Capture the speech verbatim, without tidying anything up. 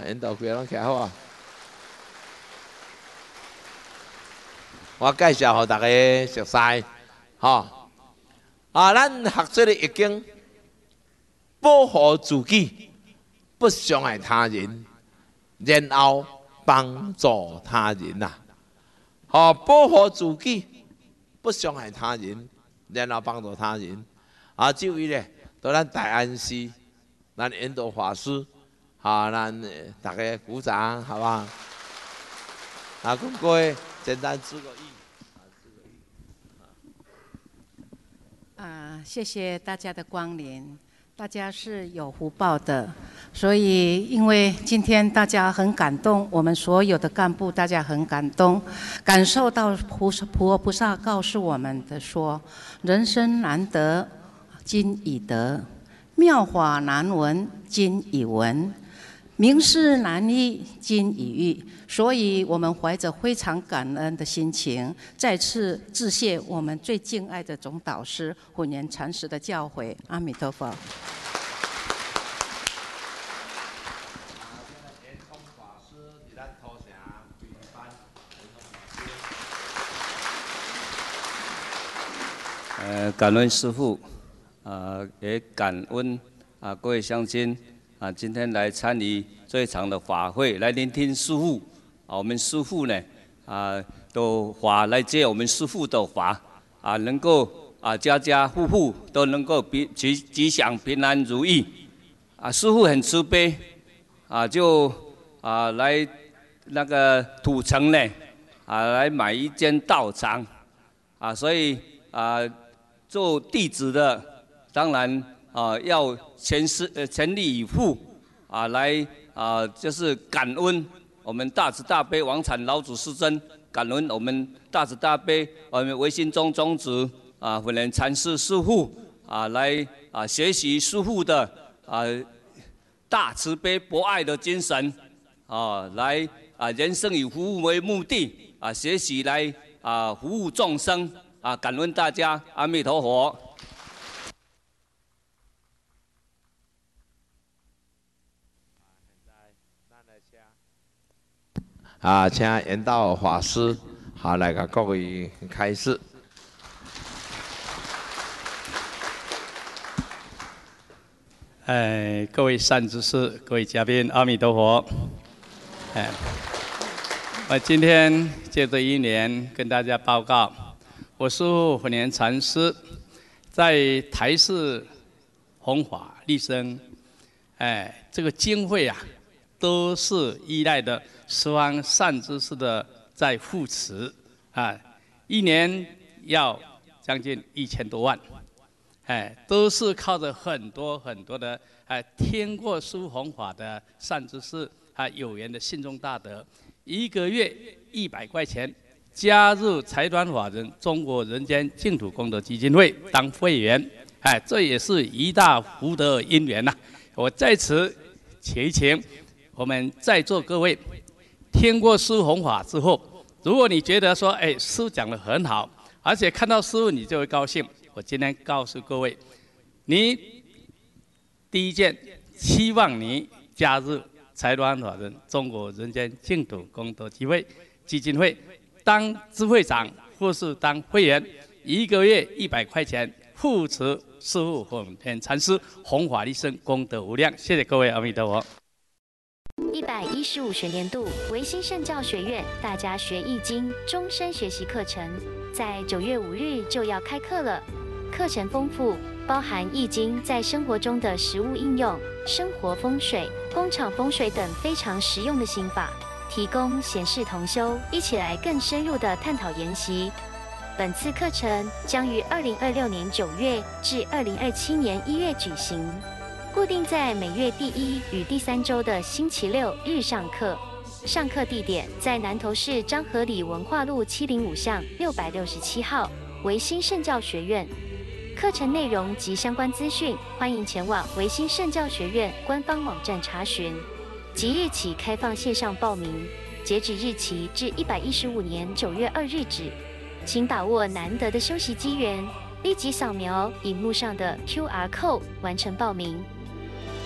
引导几个拢徛好啊！我介绍互大家熟悉，吼、啊，咱学这个易经，保护自己，不伤害他人，然后帮助他人呐、啊。吼、保护自己，不伤害他人，然后帮助他人。啊，这位咧，都咱大安寺，咱引导法师，哈、啊，咱大家鼓掌，好不好？啊，跟各位简单致个意。 啊，谢谢大家的光临，大家是有福报的，所以因为今天大家很感动，我们所有的干部大家很感动，感受到菩萨佛菩萨告诉我们的说，人生难得今已得，妙法难闻今已闻，明事难遇今已遇。所以我们怀着非常感恩的心情，再次致谢我们最敬爱的总导师混元禅师的教诲。阿弥陀佛。 呃，感恩师父，啊、呃，也感恩啊各位乡亲啊，今天来参与这一场的法会，来聆听师父。啊，我们师父呢，啊，都法来接我们师父的法，啊，能够啊家家户户都能够吉吉吉祥平安如意。啊，师父很慈悲，啊，就啊来那个土城呢，啊来买一间道场，啊，所以啊做弟子的，当然啊要全是呃全力以赴，啊来啊就是感恩。我们大慈大悲王禅老祖师尊，感恩我们大慈大悲我们唯心宗宗主啊，混元禅师师父啊，来啊学习师父的啊大慈悲博爱的精神啊，来啊人生以服务为目的啊，学习来啊服务众生啊，感恩大家，阿弥陀佛。 啊，请引导法师好来个各位开示。 哎，各位善知识，各位嘉宾，阿弥陀佛。哎，我今天借着一年跟大家报告，我师父混元禅师在台式弘法立生，哎，这个经费啊，都是依赖的十方善知识的在扶持啊，一年要将近一千多万，哎，都是靠着很多很多的哎听过书弘法的善知识啊有缘的信众大德，一个月一百块钱，加入财团法人中国人间净土功德基金会当会员，哎，这也是一大福德因缘呐、啊。我在此祈请我们在座各位。听过师父弘法之后，如果你觉得说，哎，师父讲得很好，而且看到师父你就会高兴。我今天告诉各位，你第一件，希望你加入财团法人中国人间净土功德基金会基金会，当支会长或是当会员，一个月一百块钱，扶持师父混元禅师弘法利生，功德无量。谢谢各位，阿弥陀佛。 一百一十五学年度维新圣教学院大家学易经终身学习课程，在九月五日就要开课了。课程丰富，包含易经在生活中的实务应用、生活风水、工厂风水等非常实用的心法，提供贤士同修一起来更深入的探讨研习。本次课程将于二零二六年九月至二零二七年一月举行。固定在每月第一与第三周的星期六日上课，上课地点在南投市彰和里文化路七零五巷六百六十七号维新圣教学院。课程内容及相关资讯，欢迎前往维新圣教学院官方网站查询。即日起开放线上报名，截止日期至一百一十五年九月二日止，请把握难得的休息机缘，立即扫描荧幕上的 Q R code 完成报名。